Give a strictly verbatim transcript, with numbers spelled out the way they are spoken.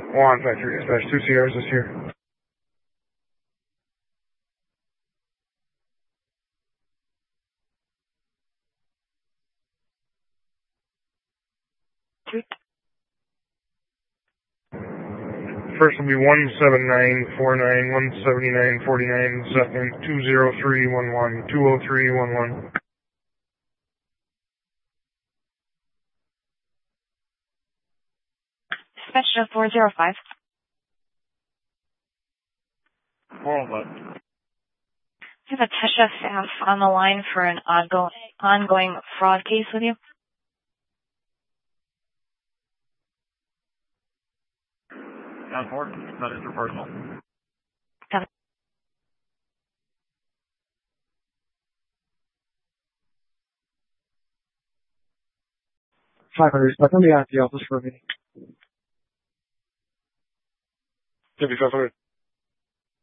One Factory Dispatch, two Sierras this here. First will be one seven nine four nine, one seven nine four nine, second two zero three one one, two zero three one one. Dispatch four zero five. Hold on. I have a Tesha staff on the line for an ongoing, ongoing fraud case with you. Not important. That is your personal. Got it. five hundred, but let me ask the office for a minute. fifty-five hundred.